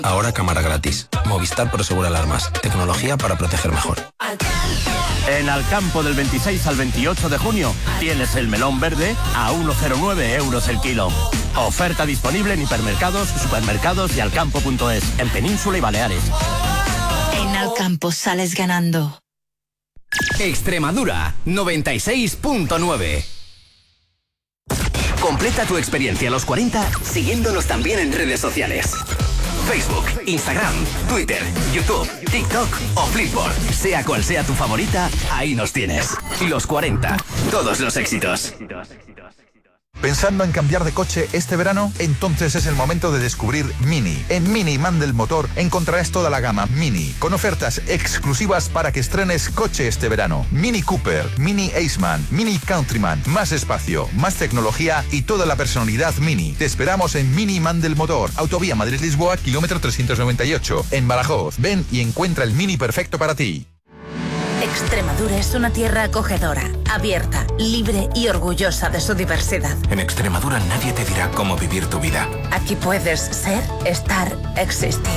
Ahora cámara gratis. Movistar Prosegura Alarmas. Tecnología para proteger mejor. En Alcampo del 26 al 28 de junio tienes el melón verde a 1,09 euros el kilo. Oferta disponible en hipermercados, supermercados y alcampo.es, en Península y Baleares. En Alcampo sales ganando. Extremadura 96.9. Completa tu experiencia a los 40 siguiéndonos también en redes sociales. Facebook, Instagram, Twitter, YouTube, TikTok o Flipboard. Sea cual sea tu favorita, ahí nos tienes. Los 40, todos los éxitos. ¿Pensando en cambiar de coche este verano? Entonces es el momento de descubrir Mini. En Mini Mandel Motor encontrarás toda la gama Mini, con ofertas exclusivas para que estrenes coche este verano. Mini Cooper, Mini Aceman, Mini Countryman, más espacio, más tecnología y toda la personalidad Mini. Te esperamos en Mini Mandel Motor, Autovía Madrid-Lisboa, kilómetro 398, en Badajoz. Ven y encuentra el Mini perfecto para ti. Extremadura es una tierra acogedora, abierta, libre y orgullosa de su diversidad. En Extremadura nadie te dirá cómo vivir tu vida. Aquí puedes ser, estar, existir.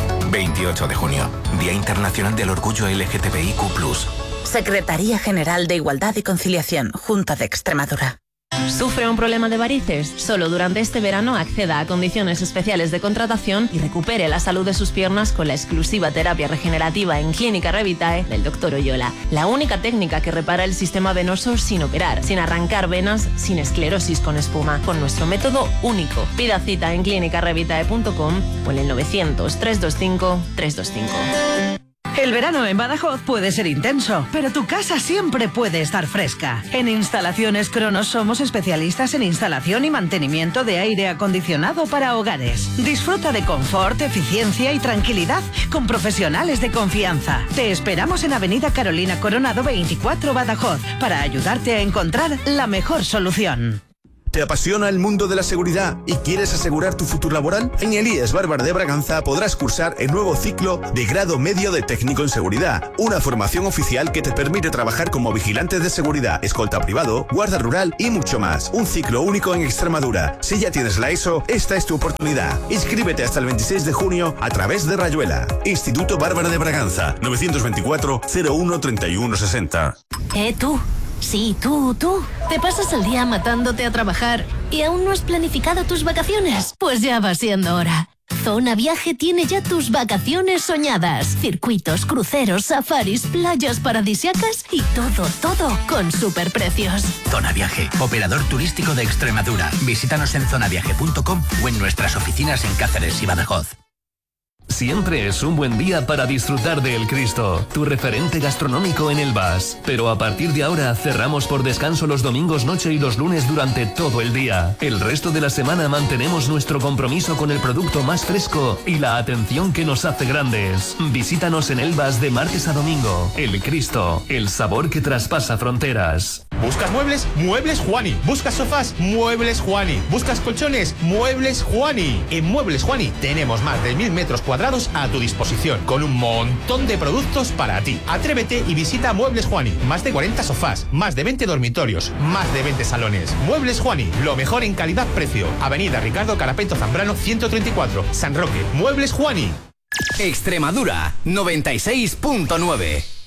28 de junio, Día Internacional del Orgullo LGTBIQ+. Secretaría General de Igualdad y Conciliación, Junta de Extremadura. ¿Sufre un problema de varices? Solo durante este verano acceda a condiciones especiales de contratación y recupere la salud de sus piernas con la exclusiva terapia regenerativa en Clínica Revitae del Dr. Oyola. La única técnica que repara el sistema venoso sin operar, sin arrancar venas, sin esclerosis con espuma, con nuestro método único. Pida cita en clinicarevitae.com o en el 900 325 325. El verano en Badajoz puede ser intenso, pero tu casa siempre puede estar fresca. En Instalaciones Cronos somos especialistas en instalación y mantenimiento de aire acondicionado para hogares. Disfruta de confort, eficiencia y tranquilidad con profesionales de confianza. Te esperamos en Avenida Carolina Coronado 24 Badajoz para ayudarte a encontrar la mejor solución. ¿Te apasiona el mundo de la seguridad y quieres asegurar tu futuro laboral? En el IES Bárbara de Braganza podrás cursar el nuevo ciclo de grado medio de técnico en seguridad, una formación oficial que te permite trabajar como vigilante de seguridad, escolta privado, guarda rural y mucho más. Un ciclo único en Extremadura. Si ya tienes la ESO, esta es tu oportunidad. Inscríbete hasta el 26 de junio a través de Rayuela. Instituto Bárbara de Braganza, 924 01 31 60. Tú. Sí, tú. ¿Te pasas el día matándote a trabajar y aún no has planificado tus vacaciones? Pues ya va siendo hora. Zona Viaje tiene ya tus vacaciones soñadas. Circuitos, cruceros, safaris, playas paradisíacas y todo con superprecios. Zona Viaje, operador turístico de Extremadura. Visítanos en zonaviaje.com o en nuestras oficinas en Cáceres y Badajoz. Siempre es un buen día para disfrutar de El Cristo, tu referente gastronómico en Elvas. Pero a partir de ahora cerramos por descanso los domingos noche y los lunes durante todo el día. El resto de la semana mantenemos nuestro compromiso con el producto más fresco y la atención que nos hace grandes. Visítanos en Elvas de martes a domingo. El Cristo, el sabor que traspasa fronteras. ¿Buscas muebles? Muebles Juani. ¿Buscas sofás? Muebles Juani. ¿Buscas colchones? Muebles Juani. En Muebles Juani tenemos más de 1000 metros cuadrados a tu disposición, con un montón de productos para ti. Atrévete y visita Muebles Juani. Más de 40 sofás, más de 20 dormitorios, más de 20 salones. Muebles Juani, lo mejor en calidad-precio. Avenida Ricardo Carapeto Zambrano 134, San Roque. Muebles Juani. Extremadura 96.9.